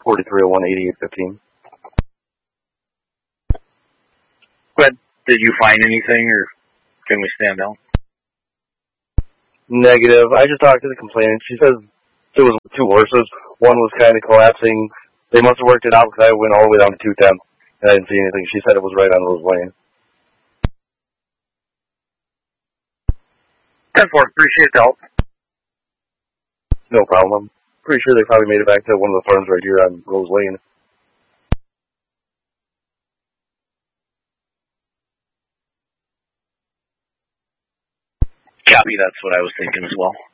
4301-8815. But did you find anything, or can we stand down? Negative. I just talked to the complainant. She says there was two horses. One was kind of collapsing. They must have worked it out because I went all the way down to 210, and I didn't see anything. She said it was right on Rose Lane. 10-4, appreciate the help. No problem. I'm pretty sure they probably made it back to one of the farms right here on Rose Lane. Copy, that's what I was thinking as well.